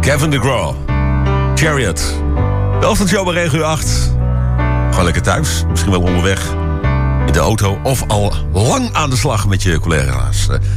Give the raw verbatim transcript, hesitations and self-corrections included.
Kevin DeGraw. Chariot. De ochtend bij regio acht. Gewoon lekker thuis. Misschien wel onderweg. In de auto. Of al lang aan de slag met je collega's.